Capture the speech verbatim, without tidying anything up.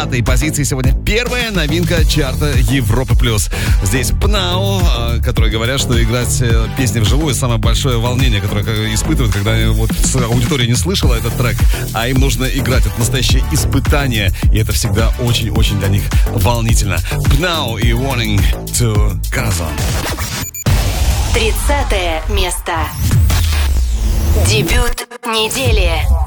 тридцатой позиции сегодня первая новинка чарта Европы+. Здесь Пнау, которые говорят, что играть песни вживую — самое большое волнение, которое испытывают, когда вот аудитория не слышала этот трек, а им нужно играть. Это настоящее испытание, и это всегда очень-очень для них волнительно. Пнау и Warning to Corazon. тридцатое место. Дебют недели.